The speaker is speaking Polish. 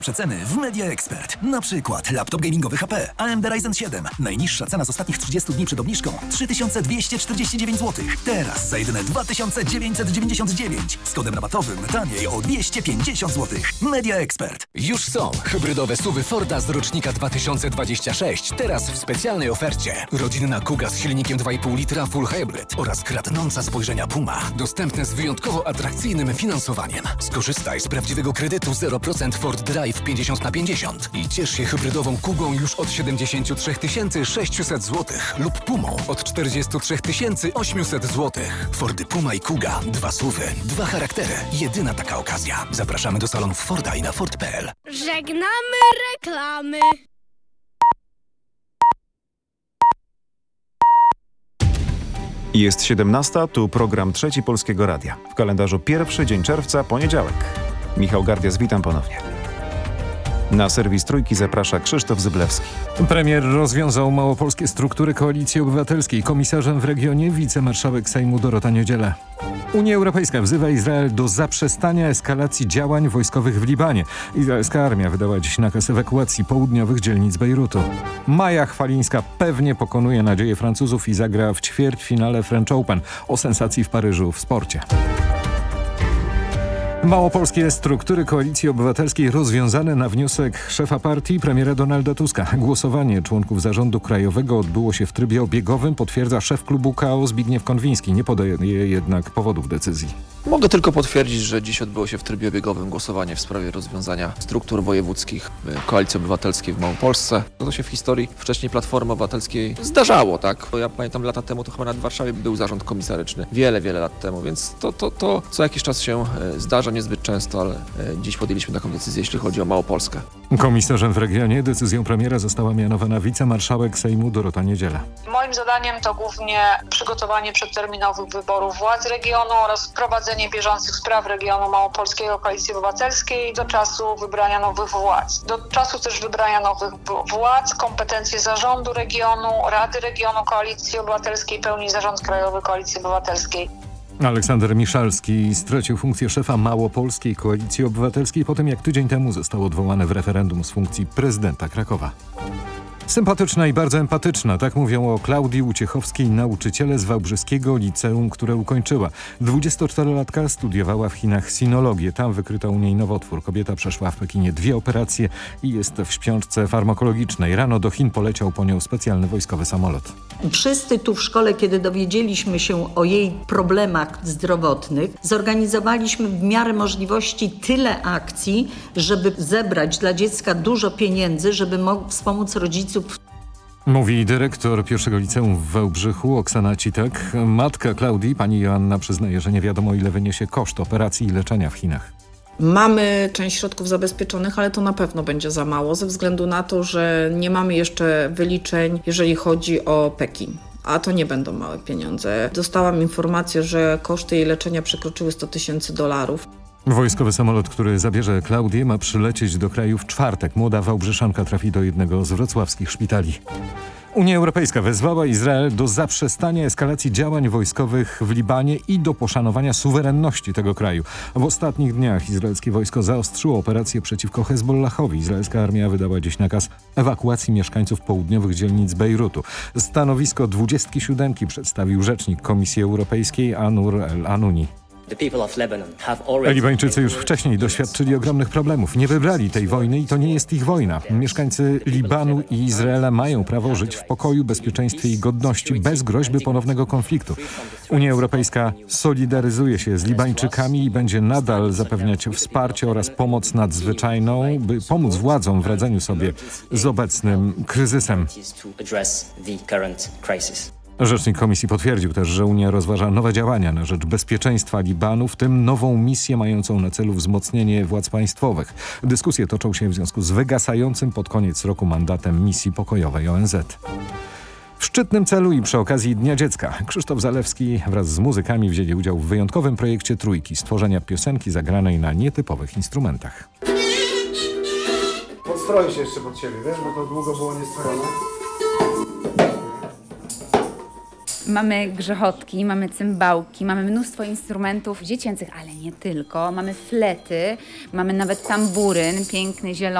Przeceny w Media Expert. Na przykład laptop gamingowy HP AMD Ryzen 7. Najniższa cena z ostatnich 30 dni przed obniżką 3249 zł. Teraz za jedyne 2999. Z kodem rabatowym taniej o 250 zł. Media Expert. Już są hybrydowe SUV-y Forda z rocznika 2026. Teraz w specjalnej ofercie. Rodzinna Kuga z silnikiem 2,5 litra Full Hybrid oraz kradnąca spojrzenia Puma. Dostępne z wyjątkowo atrakcyjnym finansowaniem. Skorzystaj z prawdziwego kredytu 0% Ford Drive 50/50 i ciesz się hybrydową Kugą już od 73 600 zł lub Pumą od 43 800 zł. Fordy Puma i Kuga. 2 SUV-y, 2 charaktery. Jedyna taka okazja. Zapraszamy do salonów Forda i na Ford.pl. Żegnamy reklamy. Jest 17, tu program Trzeci Polskiego Radia. W kalendarzu pierwszy dzień czerwca, poniedziałek. Michał Gardias, witam ponownie. Na serwis Trójki zaprasza Krzysztof Zyblewski. Premier rozwiązał małopolskie struktury Koalicji Obywatelskiej. Komisarzem w regionie wicemarszałek Sejmu Dorota Niedziela. Unia Europejska wzywa Izrael do zaprzestania eskalacji działań wojskowych w Libanie. Izraelska armia wydała dziś nakaz ewakuacji południowych dzielnic Bejrutu. Maja Chwalińska pewnie pokonuje nadzieję Francuzów i zagra w ćwierćfinale French Open. O sensacji w Paryżu w sporcie. Małopolskie struktury Koalicji Obywatelskiej rozwiązane na wniosek szefa partii premiera Donalda Tuska. Głosowanie członków zarządu krajowego odbyło się w trybie obiegowym, potwierdza szef klubu KO Zbigniew Konwiński. Nie podaje jednak powodów decyzji. Mogę tylko potwierdzić, że dziś odbyło się w trybie obiegowym głosowanie w sprawie rozwiązania struktur wojewódzkich Koalicji Obywatelskiej w Małopolsce. To się w historii wcześniej Platformy Obywatelskiej zdarzało, tak? Bo ja pamiętam lata temu, to chyba nawet w Warszawie był zarząd komisaryczny. Wiele lat temu, więc to co jakiś czas się zdarza, niezbyt często, ale dziś podjęliśmy taką decyzję, jeśli chodzi o Małopolskę. Komisarzem w regionie decyzją premiera została mianowana wicemarszałek Sejmu Dorota Niedziela. Moim zadaniem to głównie przygotowanie przedterminowych wyborów władz regionu oraz prowadzenie bieżących spraw regionu małopolskiego Koalicji Obywatelskiej do czasu wybrania nowych władz. Do czasu też wybrania nowych władz kompetencje zarządu regionu, Rady Regionu Koalicji Obywatelskiej pełni Zarząd Krajowy Koalicji Obywatelskiej. Aleksander Miszalski stracił funkcję szefa Małopolskiej Koalicji Obywatelskiej po tym, jak tydzień temu został odwołany w referendum z funkcji prezydenta Krakowa. Sympatyczna i bardzo empatyczna, tak mówią o Klaudii Uciechowskiej, nauczyciele z Wałbrzyskiego Liceum, które ukończyła. 24-latka studiowała w Chinach sinologię. Tam wykryto u niej nowotwór. Kobieta przeszła w Pekinie 2 operacje i jest w śpiączce farmakologicznej. Rano do Chin poleciał po nią specjalny wojskowy samolot. Wszyscy tu w szkole, kiedy dowiedzieliśmy się o jej problemach zdrowotnych, zorganizowaliśmy w miarę możliwości tyle akcji, żeby zebrać dla dziecka dużo pieniędzy, żeby wspomóc rodziców. Mówi dyrektor pierwszego liceum w Wałbrzychu, Oksana Citek. Matka Klaudii, pani Joanna, przyznaje, że nie wiadomo, ile wyniesie koszt operacji i leczenia w Chinach. Mamy część środków zabezpieczonych, ale to na pewno będzie za mało ze względu na to, że nie mamy jeszcze wyliczeń, jeżeli chodzi o Pekin. A to nie będą małe pieniądze. Dostałam informację, że koszty jej leczenia przekroczyły $100,000. Wojskowy samolot, który zabierze Klaudię, ma przylecieć do kraju w czwartek. Młoda Wałbrzyszanka trafi do jednego z wrocławskich szpitali. Unia Europejska wezwała Izrael do zaprzestania eskalacji działań wojskowych w Libanie i do poszanowania suwerenności tego kraju. W ostatnich dniach izraelskie wojsko zaostrzyło operację przeciwko Hezbollahowi. Izraelska armia wydała dziś nakaz ewakuacji mieszkańców południowych dzielnic Bejrutu. Stanowisko 27 przedstawił rzecznik Komisji Europejskiej Anur El-Anuni. Libańczycy już wcześniej doświadczyli ogromnych problemów. Nie wybrali tej wojny i to nie jest ich wojna. Mieszkańcy Libanu i Izraela mają prawo żyć w pokoju, bezpieczeństwie i godności bez groźby ponownego konfliktu. Unia Europejska solidaryzuje się z Libańczykami i będzie nadal zapewniać wsparcie oraz pomoc nadzwyczajną, by pomóc władzom w radzeniu sobie z obecnym kryzysem. Rzecznik Komisji potwierdził też, że Unia rozważa nowe działania na rzecz bezpieczeństwa Libanu, w tym nową misję mającą na celu wzmocnienie władz państwowych. Dyskusje toczą się w związku z wygasającym pod koniec roku mandatem misji pokojowej ONZ. W szczytnym celu i przy okazji Dnia Dziecka Krzysztof Zalewski wraz z muzykami wzięli udział w wyjątkowym projekcie Trójki stworzenia piosenki zagranej na nietypowych instrumentach. Podstroję się jeszcze pod siebie, wiesz, bo to długo było niestrojone. Mamy grzechotki, mamy cymbałki, mamy mnóstwo instrumentów dziecięcych, ale nie tylko. Mamy flety, mamy nawet tamburyn, piękny, zielony.